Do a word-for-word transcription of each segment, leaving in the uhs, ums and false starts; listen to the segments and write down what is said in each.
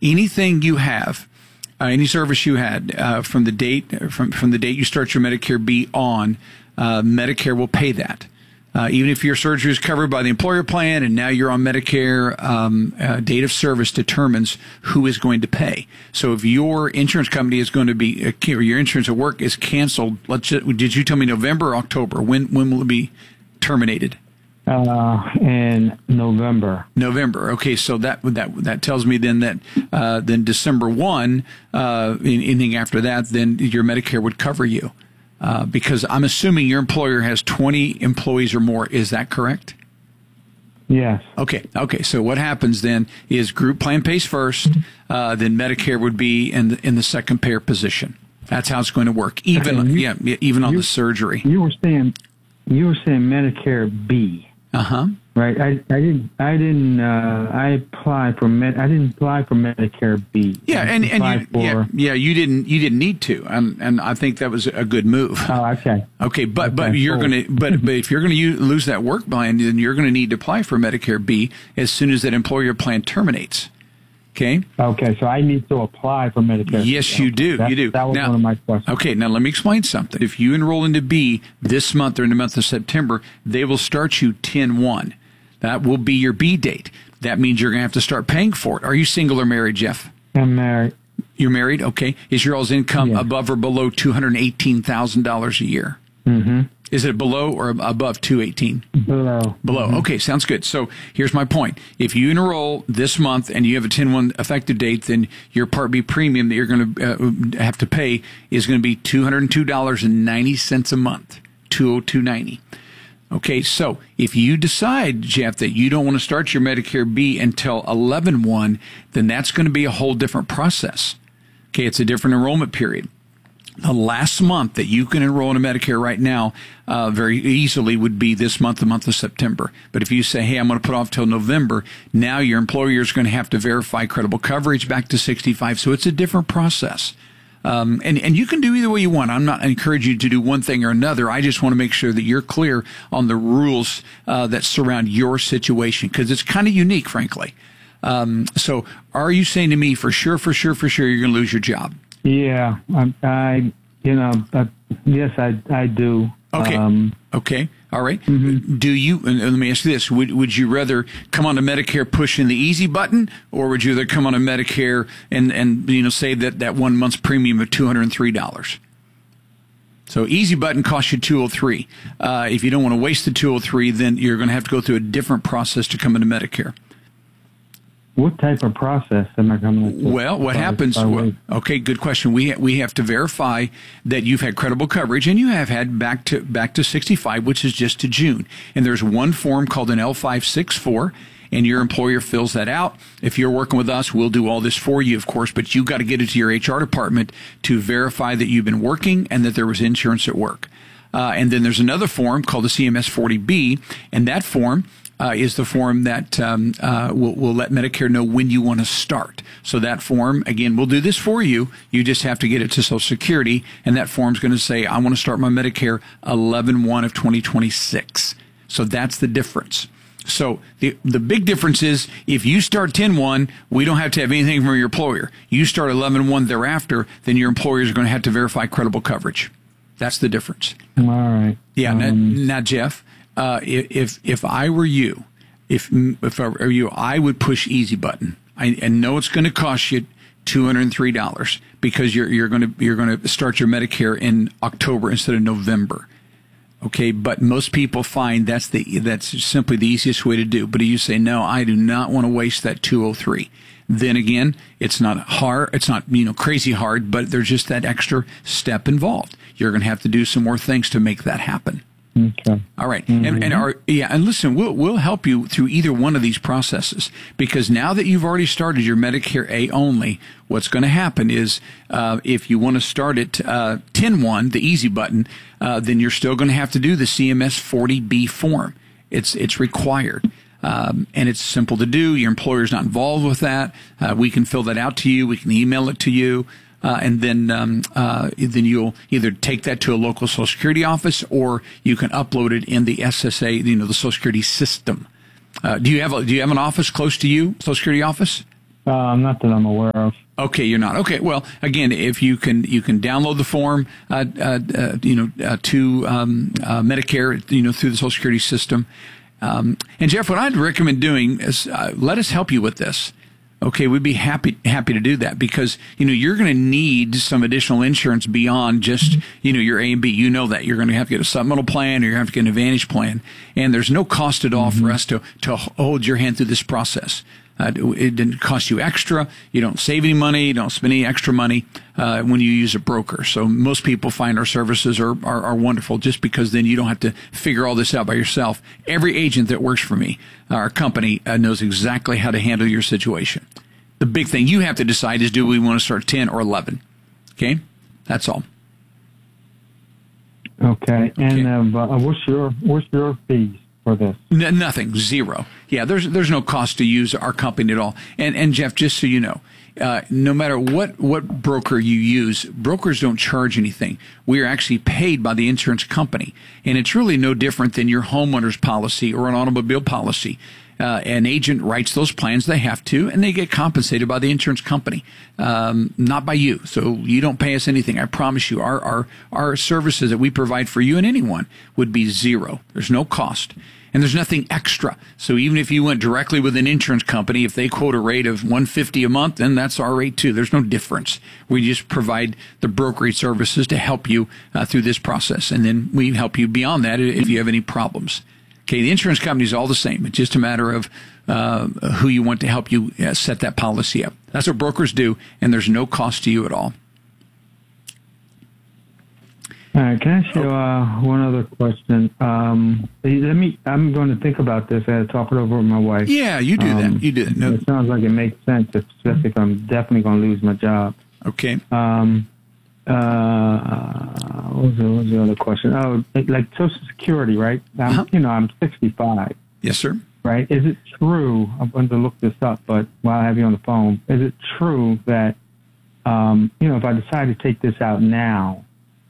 anything you have, uh, any service you had uh, from the date from from the date you start your Medicare B on, uh, Medicare will pay that. Uh, even if your surgery is covered by the employer plan and now you're on Medicare, um, uh, date of service determines who is going to pay. So if your insurance company is going to be, uh, or your insurance at work is canceled, let's just, did you tell me November or October? When when will it be terminated? Uh, in November. November. Okay, so that that that tells me then that uh, then December first, uh, anything after that, then your Medicare would cover you. Uh, because I'm assuming your employer has twenty employees or more. Is that correct? Yes. Okay. Okay. So what happens then is group plan pays first, uh, then Medicare would be in the, in the second payer position. That's how it's going to work. Even okay, you, yeah, even on you, the surgery. You were saying you were saying Medicare B. Uh huh. Right. I, I didn't. I didn't. Uh, I applied for Med. I didn't apply for Medicare B. Yeah, and, and you, for, yeah, yeah, you didn't. You didn't need to, and and I think that was a good move. Oh, okay. Okay, but okay, but you're cool. gonna but but if you're gonna use, lose that work plan, then you're gonna need to apply for Medicare B as soon as that employer plan terminates. Okay. Okay, so I need to apply for Medicare. Yes, you do. That, you do. That was now, one of my questions. Okay, now let me explain something. If you enroll into B this month or in the month of September, they will start you ten one. That will be your B date. That means you're going to have to start paying for it. Are you single or married, Jeff? I'm married. You're married? Okay. Is your all's income yeah. above or below two hundred eighteen thousand dollars a year? Mm-hmm. Is it below or above two hundred eighteen? Below. Below. Mm-hmm. Okay, sounds good. So here's my point. If you enroll this month and you have a ten one effective date, then your Part B premium that you're going to uh, have to pay is going to be two hundred two dollars and ninety cents a month, two hundred two dollars and ninety cents. Okay, so if you decide, Jeff, that you don't want to start your Medicare B until eleven one, then that's going to be a whole different process. Okay, it's a different enrollment period. The last month that you can enroll in a Medicare right now uh, very easily would be this month, the month of September. But if you say, hey, I'm going to put off till November, now your employer is going to have to verify credible coverage back to sixty-five. So it's a different process. Um, and, and you can do either way you want. I'm not encouraging you to do one thing or another. I just want to make sure that you're clear on the rules uh, that surround your situation, because it's kind of unique, frankly. Um, so are you saying to me for sure, for sure, for sure, you're going to lose your job? Yeah, I, I you know, uh, yes, I, I do. Okay. Um, okay. All right. Mm-hmm. Do you, and let me ask you this, would, would you rather come on to Medicare pushing the easy button, or would you rather come on to Medicare and, and, you know, save that, that one month's premium of two hundred three dollars? So easy button costs you two hundred three dollars. Uh, if you don't want to waste the two hundred three dollars, then you're going to have to go through a different process to come into Medicare. What type of process am I coming to? Well, what happens? Well, okay, good question. We we have to verify that you've had credible coverage, and you have had back to back to sixty-five, which is just to June. And there's one form called an L five sixty-four, and your employer fills that out. If you're working with us, we'll do all this for you, of course, but you've got to get it to your H R department to verify that you've been working and that there was insurance at work. Uh, and then there's another form called the C M S forty B, and that form Uh, is the form that um, uh, will, will let Medicare know when you want to start. So that form, again, we'll do this for you. You just have to get it to Social Security, and that form's going to say, I want to start my Medicare eleven one of twenty twenty-six. So that's the difference. So the the big difference is if you start ten one, we don't have to have anything from your employer. You start eleven one thereafter, then your employers are going to have to verify credible coverage. That's the difference. All right. Yeah. Um, now, now, Jeff, Uh, if if I were you, if if I were you, I would push easy button. I, I know it's going to cost you two hundred and three dollars because you're you're going to you're going to start your Medicare in October instead of November. Okay, but most people find that's the that's simply the easiest way to do. But if you say no, I do not want to waste that two hundred three. Then again, it's not hard. It's not you know crazy hard, but there's just that extra step involved. You're going to have to do some more things to make that happen. Okay. All right. Mm-hmm. And, and our, yeah, and listen, we'll, we'll help you through either one of these processes, because now that you've already started your Medicare A only, what's going to happen is, uh, if you want to start at, uh, ten one, the easy button, uh, then you're still going to have to do the C M S forty B form. It's, it's required. Um, and it's simple to do. Your employer's not involved with that. Uh, we can fill that out to you. We can email it to you. Uh, and then um, uh, then you'll either take that to a local Social Security office, or you can upload it in the S S A, you know, the Social Security system. Uh, do you have a, do you have an office close to you, Social Security office? Uh, not that I'm aware of. Okay, you're not. Okay, well, again, if you can, you can download the form, uh, uh, uh, you know, uh, to um, uh, Medicare, you know, through the Social Security system. Um, and Jeff, what I'd recommend doing is uh, let us help you with this. Okay, we'd be happy happy to do that because you know you're going to need some additional insurance beyond just you know your A and B. You know that you're going to have to get a supplemental plan or you're going to have to get an Advantage plan, and there's no cost at all mm-hmm. for us to to hold your hand through this process. Uh, it didn't cost you extra. You don't save any money. You don't spend any extra money uh, when you use a broker. So most people find our services are, are, are wonderful just because then you don't have to figure all this out by yourself. Every agent that works for me, our company, uh, knows exactly how to handle your situation. The big thing you have to decide is do we want to start ten or eleven? Okay? That's all. Okay. And okay. Uh, what's your what's your fees for this? N- nothing. Zero. Yeah, there's there's no cost to use our company at all. And and Jeff, just so you know, uh, no matter what, what broker you use, brokers don't charge anything. We are actually paid by the insurance company. And it's really no different than your homeowner's policy or an automobile policy. Uh, an agent writes those plans, they have to, and they get compensated by the insurance company, um, not by you. So you don't pay us anything. I promise you, our, our, our services that we provide for you and anyone would be zero. There's no cost. And there's nothing extra. So even if you went directly with an insurance company, if they quote a rate of one hundred fifty dollars a month, then that's our rate too. There's no difference. We just provide the brokerage services to help you uh, through this process. And then we help you beyond that if you have any problems. Okay, the insurance company is all the same. It's just a matter of uh, who you want to help you uh, set that policy up. That's what brokers do, and there's no cost to you at all. All right, can I ask you uh, one other question? Um, let me. I'm going to think about this. I had to talk it over with my wife. Yeah, you do um, that. You do that. No. It sounds like it makes sense, especially if I'm definitely going to lose my job. Okay. Um, uh, what was, the, what was the other question? Oh, like Social Security, right? I'm, uh-huh. You know, I'm sixty-five. Yes, sir. Right? Is it true? I'm going to look this up, but while I have you on the phone, is it true that um, you know if I decide to take this out now?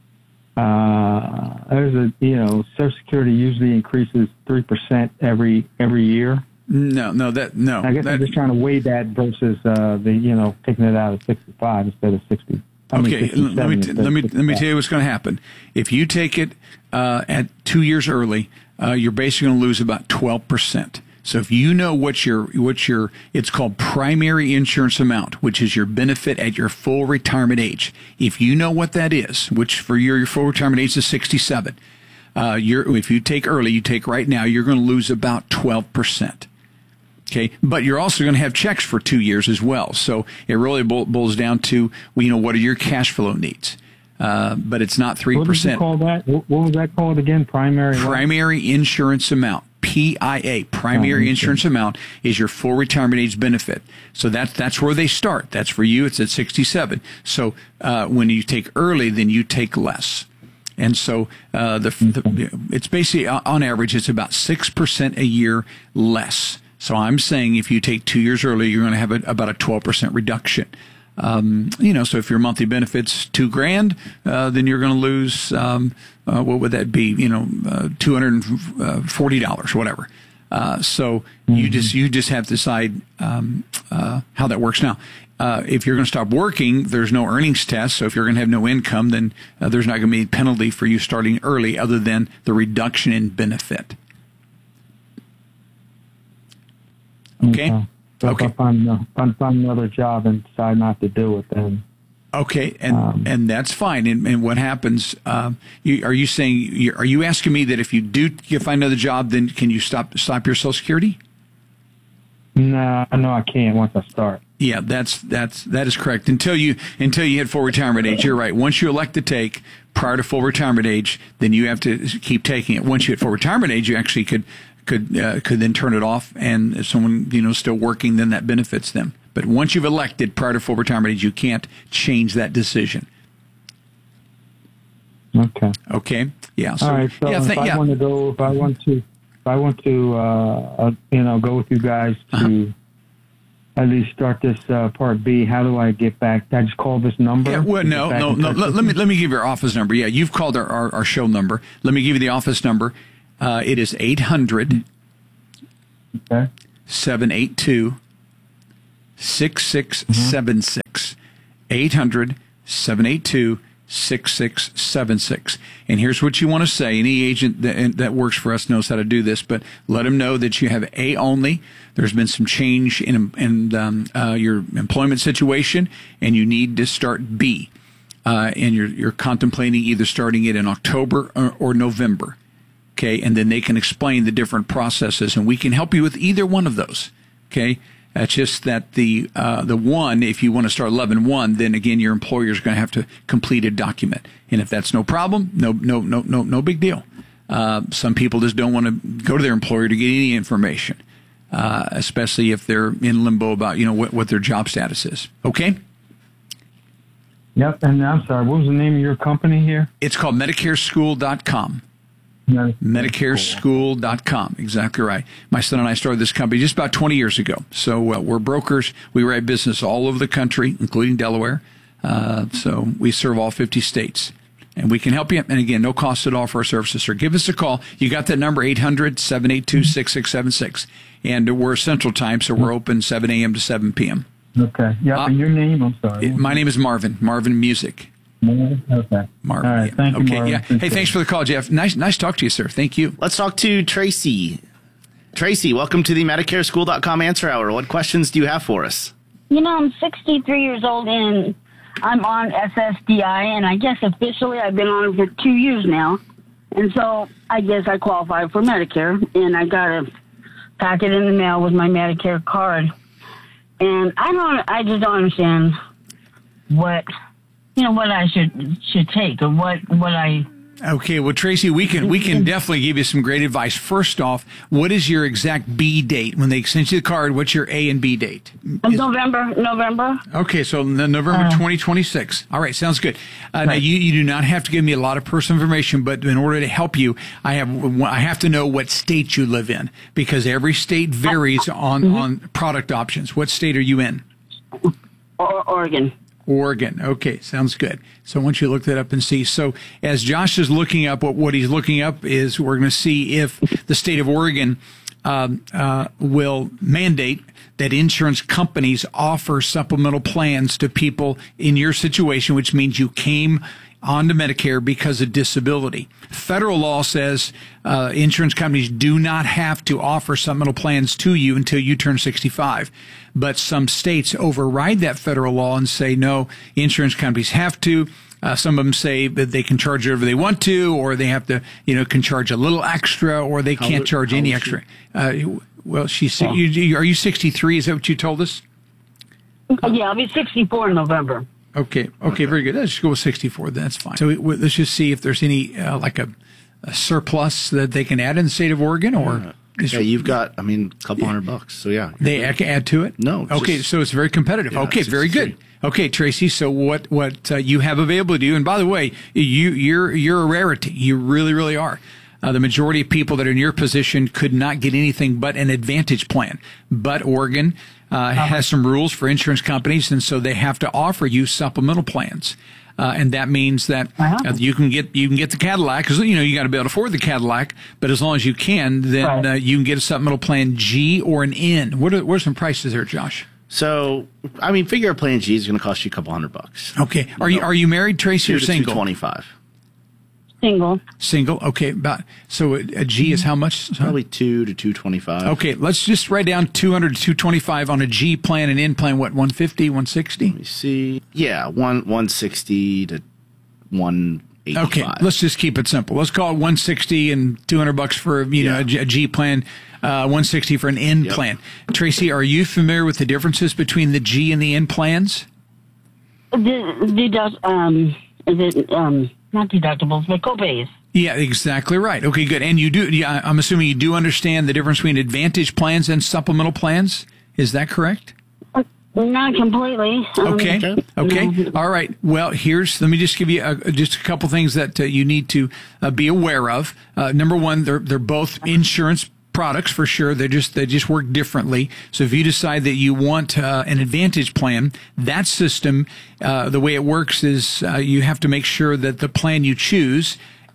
Uh, there's a, you know, Social Security usually increases three percent every, every year. No, no, that, no. I guess that, I'm just trying to weigh that versus, uh, the, you know, taking it out at sixty-five instead of sixty. I okay. Mean, let me, t- let me, let me tell you what's going to happen. If you take it, uh, at two years early, uh, you're basically going to lose about twelve percent. So if you know what your, what your, it's called primary insurance amount, which is your benefit at your full retirement age. If you know what that is, which for your, your full retirement age is sixty-seven, uh, you're, if you take early, you take right now, you're going to lose about twelve percent. Okay. But you're also going to have checks for two years as well. So it really boils down to, well, you know, what are your cash flow needs? Uh, but it's not three percent. What did you call that? What was that called again? Primary Primary what? Insurance amount. P I A, primary oh, insurance amount, is your full retirement age benefit. So that's that's where they start. That's for you. It's at sixty-seven. So uh, when you take early, then you take less. And so uh, the, the it's basically, on average, it's about six percent a year less. So I'm saying if you take two years early, you're going to have a, about a twelve percent reduction. Um, you know, so if your monthly benefit's two grand, uh, then you're going to lose, um, uh, what would that be? You know, uh, two hundred forty dollars, whatever. Uh, so mm-hmm. you just, you just have to decide, um, uh, how that works. Now, uh, if you're going to stop working, there's no earnings test. So if you're going to have no income, then uh, there's not going to be a penalty for you starting early other than the reduction in benefit. Okay. okay. So okay. If I find, uh, if I find another job and decide not to do it, then okay, and um, and that's fine. And, and what happens? Um, you, are you saying? You, are you asking me that if you do you find another job, then can you stop stop your Social Security? No, no, I can't once I start. Yeah, that's that's that is correct. Until you until you hit full retirement age, you're right. Once you elect to take prior to full retirement age, then you have to keep taking it. Once you hit full retirement age, you actually could. could uh, could then turn it off, and if someone, you know, still working, then that benefits them. But once you've elected prior to full retirement age, you can't change that decision. Okay. Okay. Yeah. So, all right. So yeah, if th- I yeah. want to go, if I want to, if I want to, uh, uh, you know, go with you guys to uh-huh. at least start this uh, Part B, how do I get back? I just call this number? Yeah, well, no, no, no. Let, let me let me give you our office number. Yeah, you've called our, our, our show number. Let me give you the office number. Uh, it is eight hundred, okay. seven eight two, six six seven six. eight hundred, seven eight two, six six seven six. And here's what you want to say. Any agent that, that works for us knows how to do this, but let them know that you have A only. There's been some change in, in um, uh, your employment situation, and you need to start B. Uh, and you're, you're contemplating either starting it in October or, or November. Okay, and then they can explain the different processes, and we can help you with either one of those. Okay, that's just that the uh, the one, if you want to start eleven one, then again your employer is going to have to complete a document, and if that's no problem, no no no no no big deal. Uh, some people just don't want to go to their employer to get any information, uh, especially if they're in limbo about you know what, what their job status is. Okay. Yep, and I'm sorry, what was the name of your company here? It's called Medicare School dot com. Medicare School dot com. Exactly right. My son and I started this company just about twenty years ago. So uh, we're brokers. We write business all over the country, including Delaware. Uh, so we serve all fifty states. And we can help you. And again, no cost at all for our services. So give us a call. You got that number, eight hundred, seven eight two, six six seven six. And we're Central Time, so we're open seven a.m. to seven p.m. Okay. Yeah, uh, and your name, I'm sorry. My name is Marvin, Marvin Music. Okay. Marvin. All right. Yeah. Thank you, okay. Marvin. Yeah. Hey, thanks for the call, Jeff. Nice, nice talk to you, sir. Thank you. Let's talk to Tracy. Tracy, welcome to the Medicare School dot com Answer Hour. What questions do you have for us? You know, I'm sixty-three years old and I'm on S S D I, and I guess officially I've been on it for two years now. And so I guess I qualify for Medicare, and I got a packet in the mail with my Medicare card. And I don't, I just don't understand what, you know, what I should should take or what what I. Okay, well, Tracy, we can we can definitely give you some great advice. First off, what is your exact B date when they send you the card? What's your A and B date? Is, November, November. Okay, so November uh, twenty twenty-six. All right, sounds good. Uh, right. Now you, you do not have to give me a lot of personal information, but in order to help you, I have I have to know what state you live in because every state varies on mm-hmm. on product options. What state are you in? Or, Oregon. Oregon. Okay, sounds good. So I want you to look that up and see. So as Josh is looking up, what, what he's looking up is we're going to see if the state of Oregon um, uh, will mandate that insurance companies offer supplemental plans to people in your situation, which means you came onto Medicare because of disability. Federal law says uh, insurance companies do not have to offer supplemental plans to you until you turn sixty-five. But some states override that federal law and say, no, insurance companies have to. Uh, some of them say that they can charge whatever they want to, or they have to, you know, can charge a little extra, or they how can't charge any extra. Uh, well, she's, oh. you, are you sixty-three? Is that what you told us? Yeah, I'll be sixty-four in November. Okay. Okay. Very good. Let's just go with sixty-four. That's fine. So we, let's just see if there's any, uh, like a, a surplus that they can add in the state of Oregon or. Yeah. Yeah, you've got, I mean, a couple yeah. hundred bucks. So, yeah. They add to it? No. Okay, so it's very competitive. Yeah, okay, very good. Okay, Tracy, so what what uh, you have available to you, and by the way, you, you're you're a rarity. You really, really are. Uh, the majority of people that are in your position could not get anything but an Advantage plan. But Oregon uh, uh-huh. has some rules for insurance companies, and so they have to offer you supplemental plans. Uh, and that means that uh, you can get you can get the Cadillac because you know you got to be able to afford the Cadillac. But as long as you can, then right. uh, you can get a supplemental plan G or an N. What are what are some prices there, Josh? So I mean, figure a plan G is going to cost you a couple hundred bucks. Okay, are you, know, you are you married, Tracy, or single? Twenty five. Single. Single. Okay. About so a, a G is how much? Probably two to two twenty five. Okay. Let's just write down two hundred to two twenty five on a G plan and N plan. What one fifty, one sixty? Let me see. Yeah, one one sixty to one eighty five. Okay. Let's just keep it simple. Let's call it one sixty and two hundred bucks for you know yeah. a G plan, uh, one sixty for an N yep. plan. Tracy, are you familiar with the differences between the G and the N plans? The the does um is it um. Not deductibles, but copays. Yeah, exactly right. Okay, good. And you do, yeah, I'm assuming you do understand the difference between Advantage plans and supplemental plans. Is that correct? Uh, not completely. Okay. Um, okay. No. All right. Well, here's, let me just give you a, just a couple things that uh, you need to uh, be aware of. Uh, number one, they're, they're both insurance products for sure. They just they just work differently. So if you decide that you want uh, an Advantage plan, that system, uh, the way it works is uh, you have to make sure that the plan you choose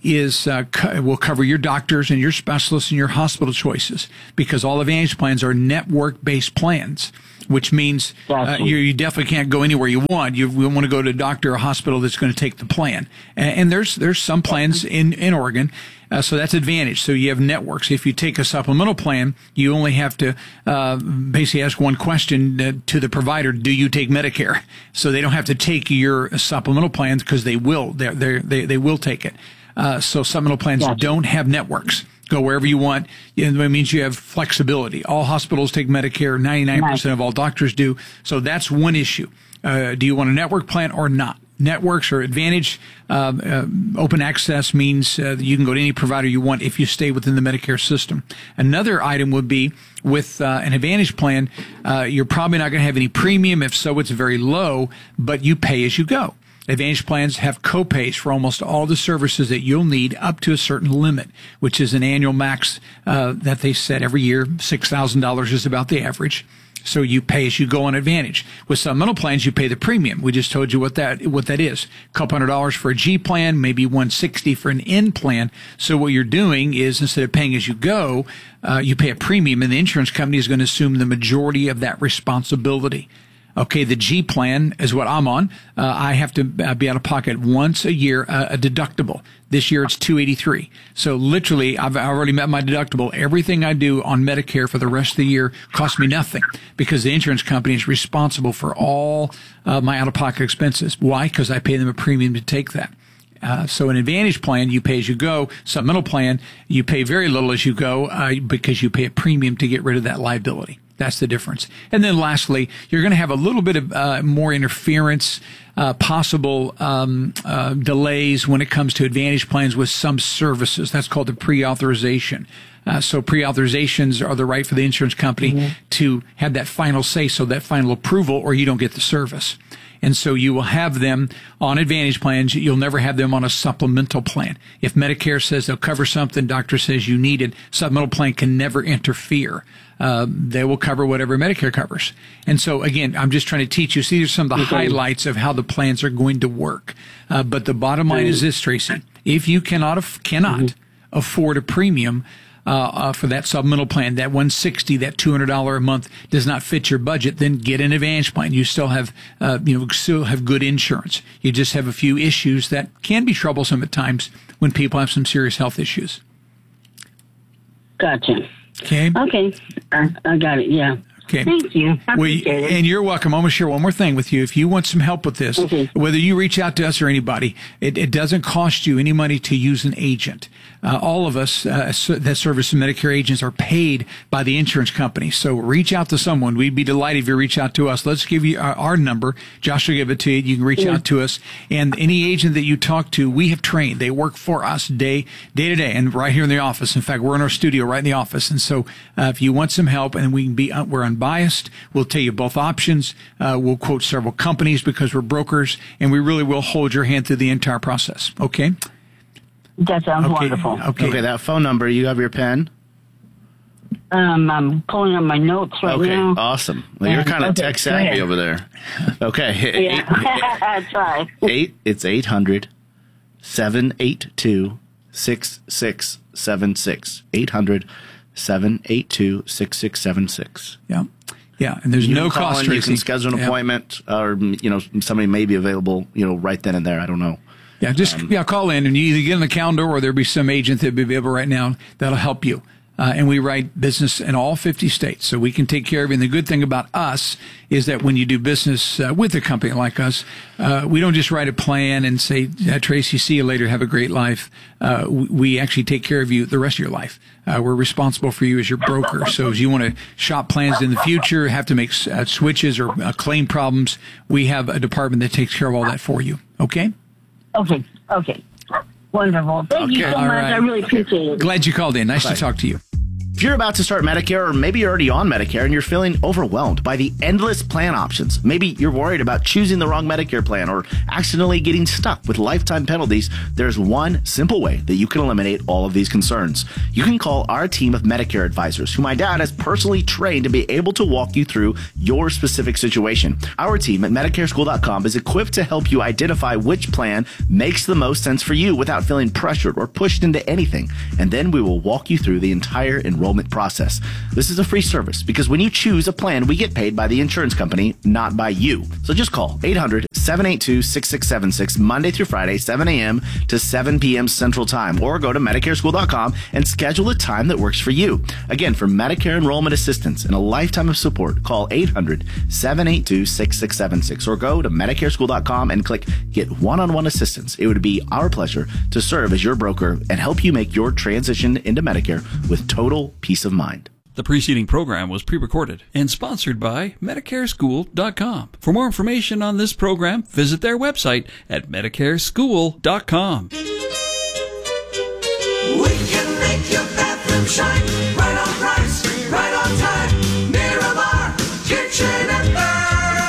is uh, co- will cover your doctors and your specialists and your hospital choices, because all Advantage plans are network-based plans, which means uh, you, you definitely can't go anywhere you want. You, you want to go to a doctor or a hospital that's going to take the plan. And, and there's there's some plans in, in Oregon, uh, so that's Advantage. So you have networks. If you take a supplemental plan, you only have to uh, basically ask one question uh, to the provider: do you take Medicare? So they don't have to take your supplemental plans, because they will. They're, they're, they they will take it. Uh, so supplemental plans gotcha. don't have networks. Go wherever you want. It means you have flexibility. All hospitals take Medicare. ninety-nine percent of all doctors do. So that's one issue. Uh, do you want a network plan or not? Networks or Advantage, uh, uh, open access means uh, you can go to any provider you want if you stay within the Medicare system. Another item would be with uh, an Advantage plan, uh, you're probably not going to have any premium. If so, it's very low, but you pay as you go. Advantage plans have co-pays for almost all the services that you'll need up to a certain limit, which is an annual max uh, that they set every year. six thousand dollars is about the average. So you pay as you go on Advantage. With supplemental plans, you pay the premium. We just told you what that what that is. A couple hundred dollars for a G plan, maybe one hundred sixty dollars for an N plan. So what you're doing is, instead of paying as you go, uh, you pay a premium, and the insurance company is going to assume the majority of that responsibility. Okay, the G plan is what I'm on. Uh, I have to be out of pocket once a year, uh, a deductible. This year it's two hundred eighty-three dollars. So literally, I've already met my deductible. Everything I do on Medicare for the rest of the year costs me nothing, because the insurance company is responsible for all uh, my out-of-pocket expenses. Why? Because I pay them a premium to take that. Uh, so an Advantage plan, you pay as you go. Supplemental plan, you pay very little as you go uh, because you pay a premium to get rid of that liability. That's the difference. And then lastly, you're going to have a little bit of uh, more interference, uh, possible um, uh, delays when it comes to Advantage plans with some services. That's called the pre-authorization. Uh, so pre-authorizations are the right for the insurance company mm-hmm. to have that final say, so that final approval, or you don't get the service. And so you will have them on Advantage plans. You'll never have them on a supplemental plan. If Medicare says they'll cover something, doctor says you need it, supplemental plan can never interfere. Uh, they will cover whatever Medicare covers. And so, again, I'm just trying to teach you. See, these are some of the okay. highlights of how the plans are going to work. Uh, but the bottom line is this, Tracy. If you cannot cannot mm-hmm. afford a premium Uh, uh, for that supplemental plan, that one hundred sixty dollars, that two hundred dollars a month does not fit your budget, then get an Advantage plan. You still have, uh, you know, still have good insurance. You just have a few issues that can be troublesome at times when people have some serious health issues. Gotcha. Okay. Okay. I, I got it. Yeah. Okay. Thank you. I well, appreciate it. And you're welcome. I'm going to share one more thing with you. If you want some help with this, okay. whether you reach out to us or anybody, it, it doesn't cost you any money to use an agent. Uh, all of us uh, that service Medicare agents are paid by the insurance company. So reach out to someone. We'd be delighted if you reach out to us. Let's give you our, our number. Josh will give it to you. You can reach yeah. out to us. And any agent that you talk to, we have trained. They work for us day, day to day, and right here in the office. In fact, we're in our studio right in the office. And so uh, if you want some help, and we can be, uh, we're unbiased. We'll tell you both options. Uh, we'll quote several companies because we're brokers, and we really will hold your hand through the entire process. Okay? That sounds okay. wonderful. Okay. okay, that phone number, you have your pen? Um, I'm pulling up my notes right okay, now. Okay, awesome. Well, you're kind of okay, tech savvy over there. Okay. Yeah, I try. Eight, it's eight hundred, seven eight two, six six seven six. eight hundred, seven eight two, six six seven six. Yeah. Yeah, and there's you no can call cost. in, you can schedule an yeah. appointment, or you know, somebody may be available, you know, right then and there. I don't know. Yeah, just um, yeah, call in, and you either get on the calendar, or there'll be some agent that'll be available right now that'll help you. Uh, and we write business in all fifty states, so we can take care of you. And the good thing about us is that when you do business uh, with a company like us, uh, we don't just write a plan and say, Tracy, see you later, have a great life. Uh, we actually take care of you the rest of your life. Uh, we're responsible for you as your broker. So if you want to shop plans in the future, have to make uh, switches or uh, claim problems, we have a department that takes care of all that for you. Okay? Okay. Okay. Wonderful. Thank okay. you so all much. right. I really appreciate it. Glad you called in. Nice Bye. to talk to you. If you're about to start Medicare, or maybe you're already on Medicare and you're feeling overwhelmed by the endless plan options, maybe you're worried about choosing the wrong Medicare plan or accidentally getting stuck with lifetime penalties, there's one simple way that you can eliminate all of these concerns. You can call our team of Medicare advisors, who my dad has personally trained to be able to walk you through your specific situation. Our team at Medicare School dot com is equipped to help you identify which plan makes the most sense for you without feeling pressured or pushed into anything. And then we will walk you through the entire enrollment process. This is a free service because when you choose a plan, we get paid by the insurance company, not by you. So just call eight hundred, seven eight two, six six seven six Monday through Friday, seven a.m. to seven p.m. Central Time, or go to Medicare School dot com and schedule a time that works for you. Again, for Medicare enrollment assistance and a lifetime of support, call eight hundred, seven eight two, six six seven six or go to Medicare School dot com and click Get One-on-One Assistance. It would be our pleasure to serve as your broker and help you make your transition into Medicare with total peace of mind. The preceding program was pre-recorded and sponsored by Medicare School dot com. For more information on this program, visit their website at Medicare School dot com. We can make your bathroom shine, right on price, right on time. Miramar Kitchen and Bath.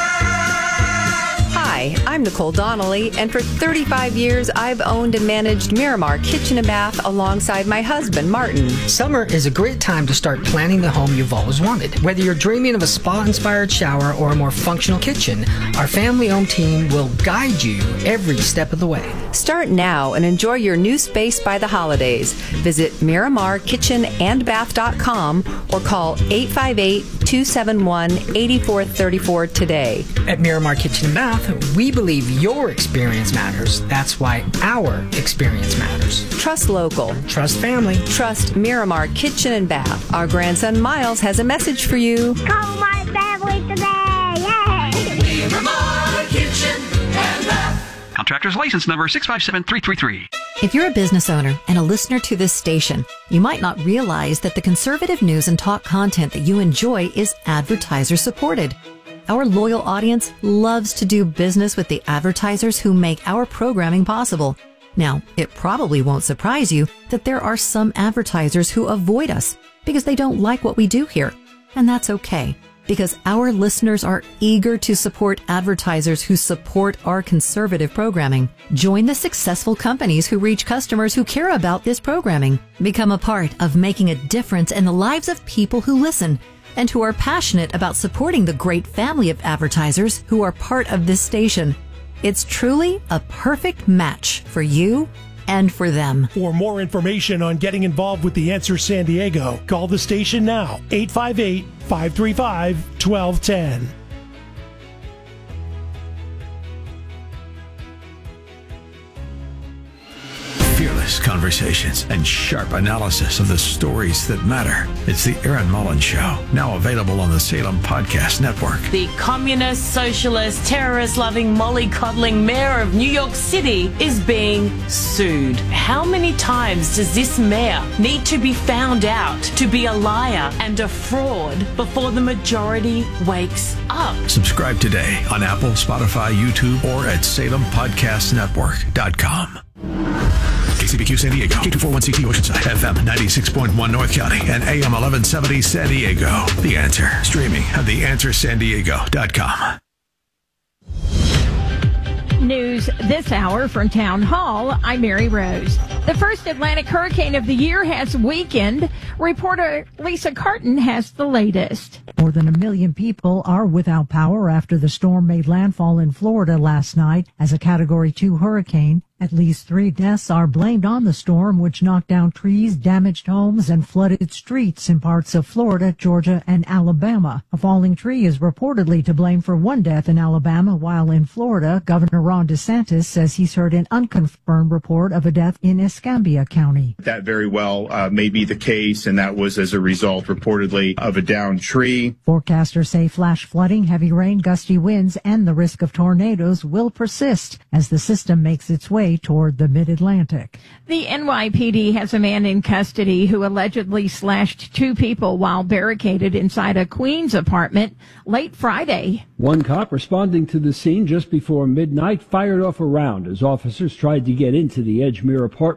Hi, I'm Nicole Donnelly, and for thirty-five years, I've owned and managed Miramar Kitchen and Bath alongside my husband, Martin. Summer is a great time to start planning the home you've always wanted. Whether you're dreaming of a spa-inspired shower or a more functional kitchen, our family-owned team will guide you every step of the way. Start now and enjoy your new space by the holidays. Visit Miramar Kitchen and Bath dot com or call eight five eight, two seven one, eight four three four today. At Miramar Kitchen and Bath, we believe your experience matters. That's why our experience matters. Trust local. Trust family. Trust Miramar Kitchen and Bath. Our grandson Miles has a message for you. Call my family today. Yay! Miramar Kitchen and Bath. Contractor's license number six five seven three three three. If you're a business owner and a listener to this station, you might not realize that the conservative news and talk content that you enjoy is advertiser supported. Our loyal audience loves to do business with the advertisers who make our programming possible. Now, it probably won't surprise you that there are some advertisers who avoid us because they don't like what we do here. And that's okay, because our listeners are eager to support advertisers who support our conservative programming. Join the successful companies who reach customers who care about this programming. Become a part of making a difference in the lives of people who listen and who are passionate about supporting the great family of advertisers who are part of this station. It's truly a perfect match for you and for them. For more information on getting involved with The Answer San Diego, call the station now, eight five eight, five three five, one two one zero. Fearless conversations and sharp analysis of the stories that matter. It's the Aaron Mullins Show, now available on the Salem Podcast Network. The communist, socialist, terrorist-loving, mollycoddling mayor of New York City is being sued. How many times does this mayor need to be found out to be a liar and a fraud before the majority wakes up? Subscribe today on Apple, Spotify, YouTube, or at salem podcast network dot com. K C B Q San Diego, K two forty-one C T Oceanside, F M ninety-six point one North County, and A M eleven seventy San Diego. The Answer, streaming at the answer san diego dot com. News this hour from Town Hall. I'm Mary Rose. The first Atlantic hurricane of the year has weakened. Reporter Lisa Carton has the latest. More than a million people are without power after the storm made landfall in Florida last night as a Category two hurricane. At least three deaths are blamed on the storm, which knocked down trees, damaged homes, and flooded streets in parts of Florida, Georgia, and Alabama. A falling tree is reportedly to blame for one death in Alabama, while in Florida, Governor Ron DeSantis says he's heard an unconfirmed report of a death in Escambia County. That very well uh, may be the case, and that was as a result, reportedly, of a downed tree. Forecasters say flash flooding, heavy rain, gusty winds, and the risk of tornadoes will persist as the system makes its way toward the mid-Atlantic. The N Y P D has a man in custody who allegedly slashed two people while barricaded inside a Queens apartment late Friday. One cop responding to the scene just before midnight fired off a round as officers tried to get into the Edgemere apartment.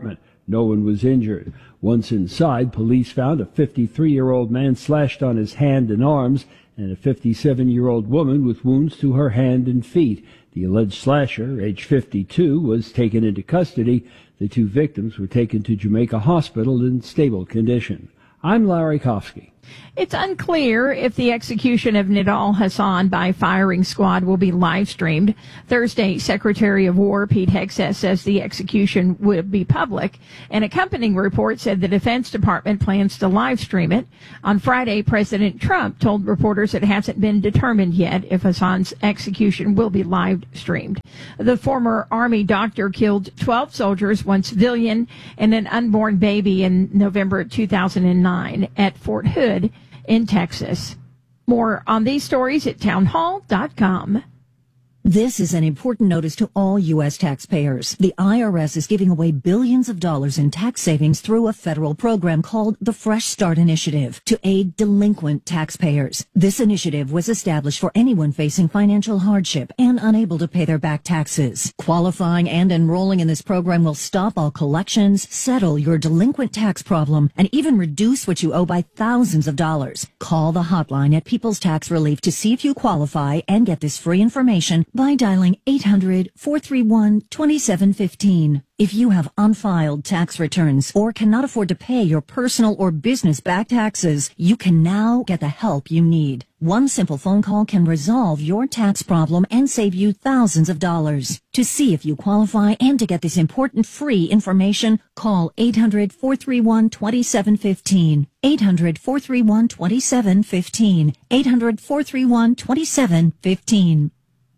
No one was injured. Once inside, police found a fifty-three-year-old man slashed on his hand and arms and a fifty-seven-year-old woman with wounds to her hand and feet. The alleged slasher, age fifty-two, was taken into custody. The two victims were taken to Jamaica Hospital in stable condition. I'm Larry Kofsky. It's unclear if the execution of Nidal Hassan by firing squad will be live streamed. Thursday, Secretary of War Pete Hegseth says the execution will be public. An accompanying report said the Defense Department plans to live stream it. On Friday, President Trump told reporters it hasn't been determined yet if Hassan's execution will be live streamed. The former Army doctor killed twelve soldiers, one civilian, and an unborn baby in November two thousand nine at Fort Hood in Texas. More on these stories at townhall dot com. This is an important notice to all U S taxpayers. The I R S is giving away billions of dollars in tax savings through a federal program called the Fresh Start Initiative to aid delinquent taxpayers. This initiative was established for anyone facing financial hardship and unable to pay their back taxes. Qualifying and enrolling in this program will stop all collections, settle your delinquent tax problem, and even reduce what you owe by thousands of dollars. Call the hotline at People's Tax Relief to see if you qualify and get this free information by dialing eight hundred, four three one, two seven one five. If you have unfiled tax returns or cannot afford to pay your personal or business back taxes, you can now get the help you need. One simple phone call can resolve your tax problem and save you thousands of dollars. To see if you qualify and to get this important free information, call eight hundred, four three one, two seven one five. eight hundred, four three one, two seven one five. eight hundred, four three one, two seven one five.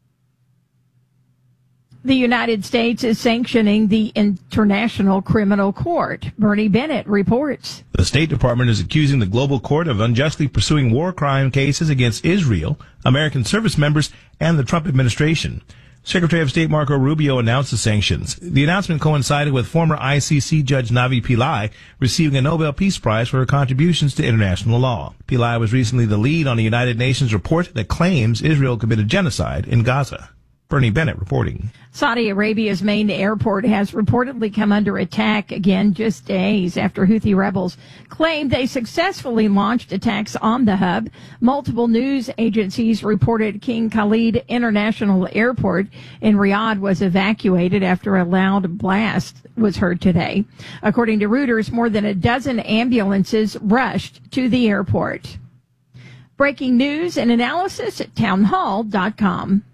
The United States is sanctioning the International Criminal Court. Bernie Bennett reports. The State Department is accusing the global court of unjustly pursuing war crime cases against Israel, American service members, and the Trump administration. Secretary of State Marco Rubio announced the sanctions. The announcement coincided with former I C C Judge Navi Pillai receiving a Nobel Peace Prize for her contributions to international law. Pillai was recently the lead on a United Nations report that claims Israel committed genocide in Gaza. Bernie Bennett reporting. Saudi Arabia's main airport has reportedly come under attack again just days after Houthi rebels claimed they successfully launched attacks on the hub. Multiple news agencies reported King Khalid International Airport in Riyadh was evacuated after a loud blast was heard today. According to Reuters, more than a dozen ambulances rushed to the airport. Breaking news and analysis at townhall dot com.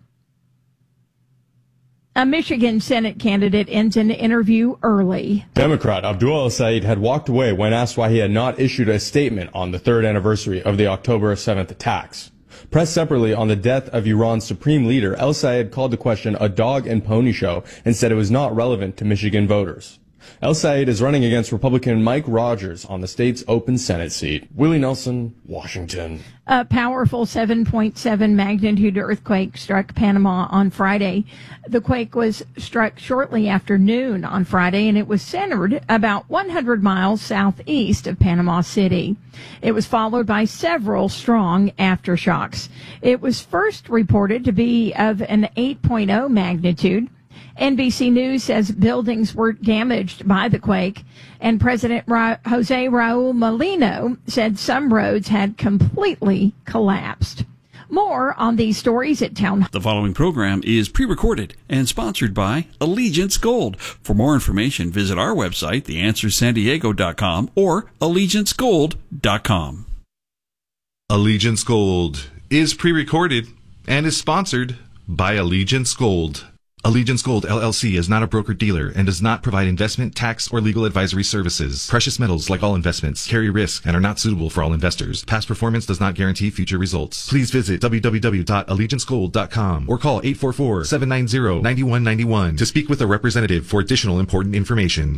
A Michigan Senate candidate ends an interview early. Democrat Abdul El-Sayed had walked away when asked why he had not issued a statement on the third anniversary of the October seventh attacks. Pressed separately on the death of Iran's supreme leader, El-Sayed called the question a dog and pony show and said it was not relevant to Michigan voters. El-Sayed is running against Republican Mike Rogers on the state's open Senate seat. Willie Nelson, Washington. A powerful seven point seven magnitude earthquake struck Panama on Friday. The quake was struck shortly after noon on Friday, and it was centered about one hundred miles southeast of Panama City. It was followed by several strong aftershocks. It was first reported to be of an eight point oh magnitude. N B C News says buildings were damaged by the quake, and President Ra- Jose Raul Molino said some roads had completely collapsed. More on these stories at Town. The following program is pre-recorded and sponsored by Allegiance Gold. For more information, visit our website, the answer san diego dot com or allegiance gold dot com. Allegiance Gold is pre-recorded and is sponsored by Allegiance Gold. Allegiance Gold, L L C, is not a broker-dealer and does not provide investment, tax, or legal advisory services. Precious metals, like all investments, carry risk and are not suitable for all investors. Past performance does not guarantee future results. Please visit w w w dot allegiance gold dot com or call eight four four, seven nine zero, nine one nine one to speak with a representative for additional important information.